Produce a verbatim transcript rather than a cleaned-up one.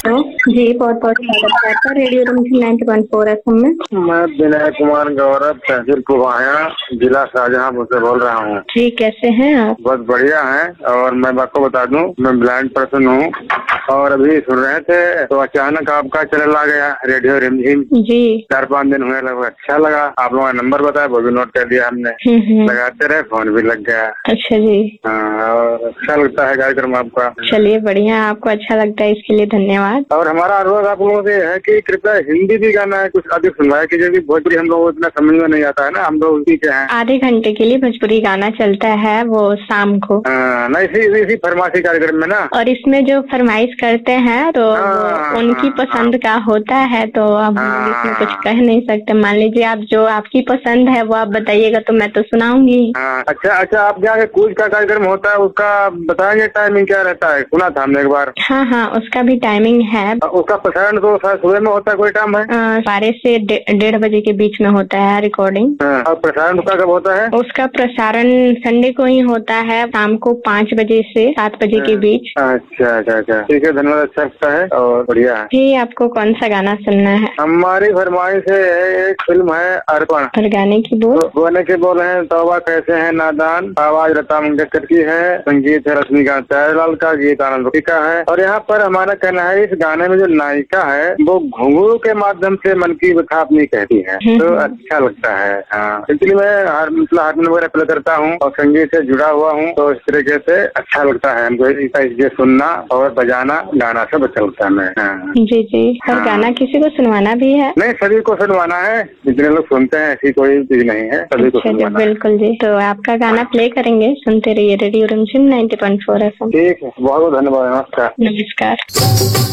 तो जी बहुत बहुत स्वागत है आपका रेडियो रिमझिम नाइन्टी पॉइंट फोर एफएम में। मैं विनय कुमार गौरव, तहसील कुवाया, जिला शाहजहांपुर से बोल रहा हूँ। जी कैसे हैं आप? बहुत बढ़िया है। और मैं आपको बता दूं, मैं ब्लाइंड पर्सन हूँ और अभी सुन रहे थे तो अचानक आपका चैनल आ गया रेडियो रिमझिम। जी चार पाँच दिन हुए, लगभग अच्छा लगा। आप लोगों ने नंबर बताया, वो भी नोट कर दिया हमने। लगाते रहे, फोन भी लग गया। अच्छा जी। हाँ, और अच्छा लगता है कार्यक्रम आपका। चलिए बढ़िया, आपको अच्छा लगता है इसके लिए धन्यवाद। और हमारा अनुरोध आप लोगों से है कि कृपया हिंदी भी गाना है कुछ अधिक सुनवाया कीजिए, क्योंकि भोजपुरी हम लोग को इतना समझ में नहीं आता है ना, हम लोग उसी के हैं। आधे घंटे के लिए भोजपुरी गाना चलता है, वो शाम को। हाँ, नहीं इसी इसी फरमाइशी कार्यक्रम में ना। और इसमें जो फरमाइश करते हैं तो वो उनकी पसंद का होता है, तो अब हम इसमें कुछ कह नहीं सकते। मान लीजिए आप जो आपकी पसंद है वो आप बताइएगा तो मैं तो सुनाऊंगी। अच्छा अच्छा, आप क्या कुछ का कार्यक्रम होता है उसका बताएंगे, टाइमिंग क्या रहता है? सुना था हमने एक बार। हाँ हाँ, उसका भी टाइमिंग है। उसका प्रसारण तो सुबह में होता है, कोई टाइम है? बारह से डेढ़ बजे के बीच में होता है रिकॉर्डिंग। और प्रसारण उसका कब होता है? उसका प्रसारण संडे को ही होता है, शाम को पाँच बजे से सात बजे के बीच। अच्छा अच्छा अच्छा, ठीक है, धन्यवाद। अच्छा लगता है और बढ़िया है। जी, आपको कौन सा गाना सुनना है? हमारी फरमाइश है, एक फिल्म है अर्पण। और गाने की बोल गाने के बोल है तौबा कैसे है नादान, आवाज लता मंगेशकर की है, संगीत है रजनीकांत प्यारेलाल का, गीत आनंद का है। और यहाँ पर हमारा कहना है, इस गाने में जो नायिका है वो घुंघरू के माध्यम से मन की व्यथा अपनी कहती है, तो अच्छा लगता है। हाँ, इसलिए मैं हर मतलब हारमोनियम वगैरह प्ले करता हूँ और संगीत से जुड़ा हुआ हूँ, तो इस तरीके से अच्छा लगता है हमको ये सुनना और बजाना, गाना सब अच्छा लगता है। मैं हाँ। जी जी। और हाँ। गाना किसी को सुनवाना भी है? नहीं, सभी को सुनवाना है, जितने लोग सुनते हैं ऐसी कोई चीज नहीं है, सभी को सुनवाना है। बिल्कुल जी, तो आपका गाना प्ले करेंगे, सुनते रहिए रेडियो रिमझिम नाइन्टी पॉइंट फोर एफएम। ठीक है, बहुत बहुत धन्यवाद। नमस्कार। नमस्कार।